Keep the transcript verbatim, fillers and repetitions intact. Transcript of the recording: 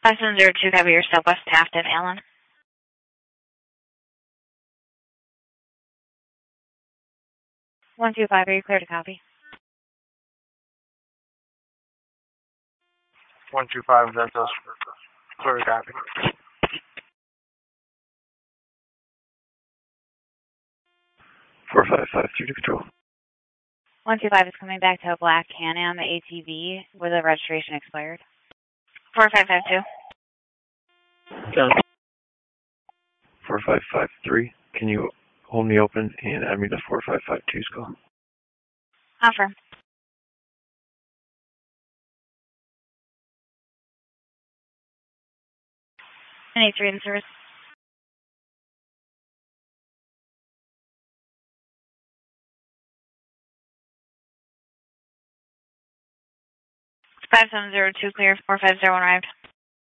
five seven zero two, cover your Southwest Taft and Allen. one two five, are you clear to copy? one two five, that does clear to copy. four five five three to control. one two five is coming back to a black Can-Am A T V where the registration expired. four five five two. Done. four five five three, can you hold me open and add me to four five five two's call? Confirm. N eight three in service. five seven zero two clear, four five zero one arrived.